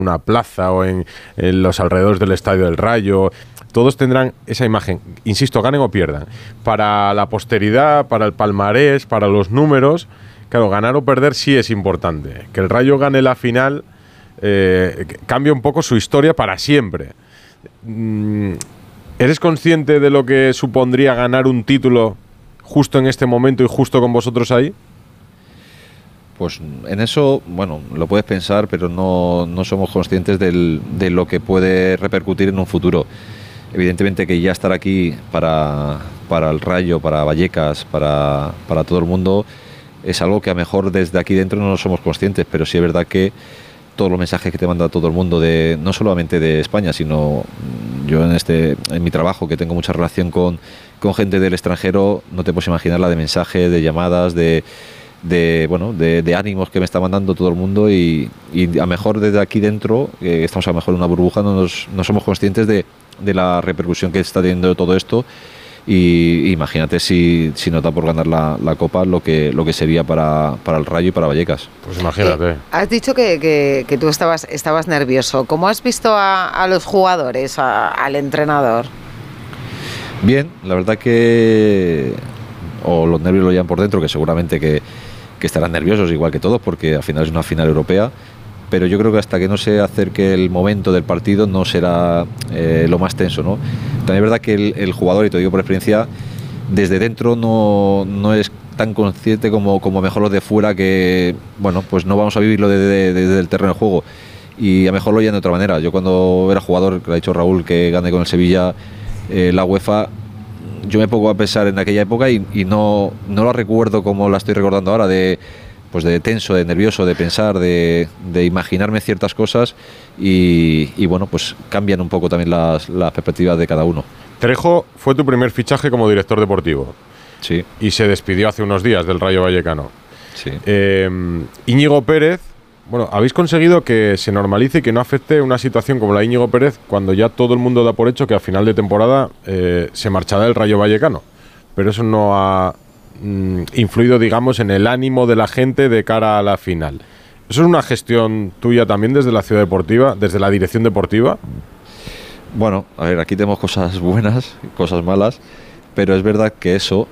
una plaza o en los alrededores del Estadio del Rayo, todos tendrán esa imagen, insisto, ganen o pierdan, para la posteridad, para el palmarés, para los números. Claro, ganar o perder sí es importante. Que el Rayo gane la final cambia un poco su historia para siempre. ¿Eres consciente de lo que supondría ganar un título justo en este momento y justo con vosotros ahí? Pues en eso, bueno, lo puedes pensar, pero no somos conscientes de lo que puede repercutir en un futuro. Evidentemente que ya estar aquí para el Rayo, para Vallecas, para todo el mundo, es algo que a lo mejor desde aquí dentro no somos conscientes, pero sí es verdad que todos los mensajes que te manda todo el mundo, no solamente de España, sino yo en mi trabajo, que tengo mucha relación con gente del extranjero, no te puedes imaginar la de mensajes, de llamadas, de ánimos que me está mandando todo el mundo, y a lo mejor desde aquí dentro, estamos a lo mejor en una burbuja, no somos conscientes de la repercusión que está teniendo todo esto. Y imagínate si no da por ganar la Copa, lo que sería para el Rayo y para Vallecas. Pues imagínate. Has dicho que tú estabas nervioso. ¿Cómo has visto a los jugadores, al entrenador? Bien, la verdad que los nervios lo llevan por dentro, que seguramente que estarán nerviosos igual que todos, porque al final es una final europea. Pero yo creo que hasta que no se acerque el momento del partido no será lo más tenso, ¿no? También es verdad que el jugador, y te digo por experiencia, desde dentro no es tan consciente como mejor los de fuera, que bueno, pues no vamos a vivirlo desde el terreno de juego, y a lo mejor lo llevan de otra manera. Yo cuando era jugador, que lo ha dicho Raúl, que gané con el Sevilla la UEFA, yo me pongo a pensar en aquella época y no la recuerdo como la estoy recordando ahora, de tenso, de nervioso, de pensar, de imaginarme ciertas cosas, y bueno, pues cambian un poco también las perspectivas de cada uno. Trejo fue tu primer fichaje como director deportivo. Sí. Y se despidió hace unos días del Rayo Vallecano. Sí. Íñigo Pérez, bueno, habéis conseguido que se normalice y que no afecte una situación como la de Íñigo Pérez, cuando ya todo el mundo da por hecho que a final de temporada se marchará del Rayo Vallecano. Pero eso no ha influido, digamos, en el ánimo de la gente de cara a la final. ¿Eso es una gestión tuya también desde la ciudad deportiva, desde la dirección deportiva? Bueno, a ver, aquí tenemos cosas buenas, cosas malas, pero es verdad que eso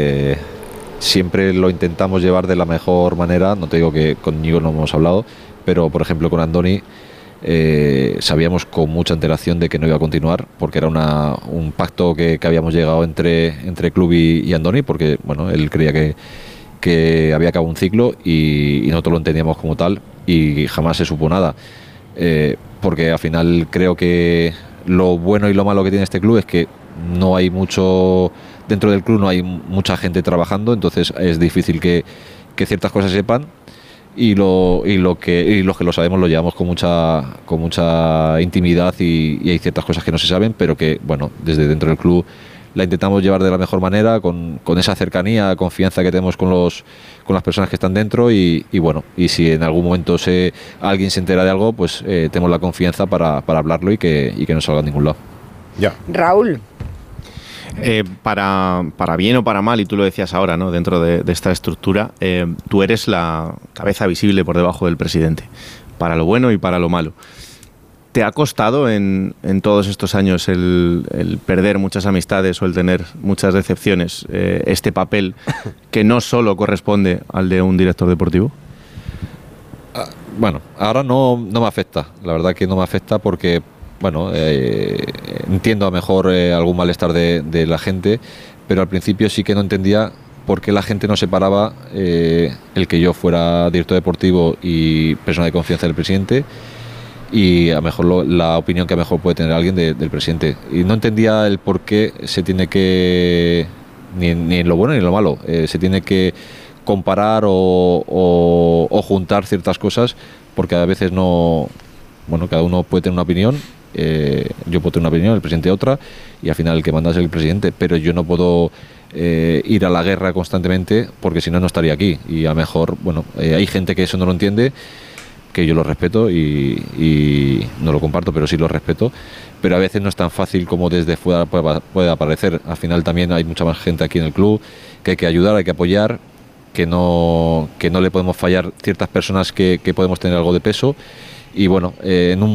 siempre lo intentamos llevar de la mejor manera. No te digo que conmigo no hemos hablado, pero por ejemplo con Andoni sabíamos con mucha antelación de que no iba a continuar, porque era un pacto que habíamos llegado entre club y Andoni, porque bueno, él creía que había acabado un ciclo, y nosotros lo entendíamos como tal, y jamás se supo nada, porque al final creo que lo bueno y lo malo que tiene este club es que no hay mucho dentro del club, no hay mucha gente trabajando, entonces es difícil que ciertas cosas sepan. Y los que lo sabemos lo llevamos con mucha intimidad, y hay ciertas cosas que no se saben, pero que bueno, desde dentro del club la intentamos llevar de la mejor manera, con esa cercanía, confianza que tenemos con las personas que están dentro, y bueno, y si en algún momento alguien se entera de algo, pues tenemos la confianza para hablarlo y que no salga a ningún lado. Ya. Raúl. Para bien o para mal, y tú lo decías ahora, ¿no? Dentro de esta estructura, tú eres la cabeza visible por debajo del presidente, para lo bueno y para lo malo. ¿Te ha costado en todos estos años el perder muchas amistades o el tener muchas decepciones, este papel que no solo corresponde al de un director deportivo? Bueno, ahora no me afecta, la verdad que no me afecta, porque bueno, entiendo a lo mejor algún malestar de la gente, pero al principio sí que no entendía por qué la gente no separaba el que yo fuera director deportivo y persona de confianza del presidente, y a lo mejor la opinión que a lo mejor puede tener alguien del presidente. Y no entendía el por qué se tiene que, ni en lo bueno ni en lo malo, se tiene que comparar o juntar ciertas cosas, porque a veces no, bueno, cada uno puede tener una opinión. Yo puedo tener una opinión, el presidente otra, y al final el que manda es el presidente, pero yo no puedo ir a la guerra constantemente, porque si no, no estaría aquí. Y a lo mejor, bueno, hay gente que eso no lo entiende, que yo lo respeto y no lo comparto, pero sí lo respeto, pero a veces no es tan fácil como desde fuera puede aparecer. Al final también hay mucha más gente aquí en el club que hay que ayudar, hay que apoyar, que no le podemos fallar ciertas personas que podemos tener algo de peso. bueno, en un